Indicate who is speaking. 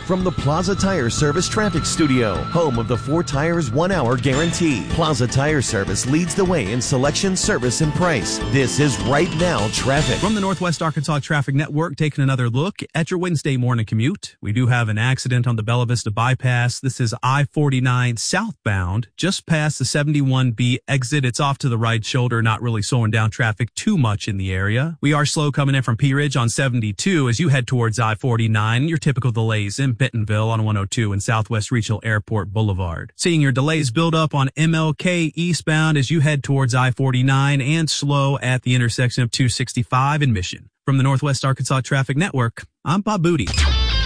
Speaker 1: From the Plaza Tire Service Traffic Studio, home of the 4 Tires 1 Hour Guarantee. Plaza Tire Service leads the way in selection, service, and price. This is Right Now Traffic.
Speaker 2: From the Northwest Arkansas Traffic Network, taking another look at your Wednesday morning commute. We do have an accident on the Bella Vista bypass. This is I-49 southbound, just past the 71B exit. It's off to the right shoulder, not really slowing down traffic too much in the area. We are slow coming in from Pea Ridge on 72 as you head towards I-49. Your typical delays in Bentonville on 102 and Southwest Regional Airport Boulevard. Seeing your delays build up on MLK eastbound as you head towards I-49 and slow at the intersection of 265 and Mission. From the Northwest Arkansas Traffic Network, I'm Bob Booty.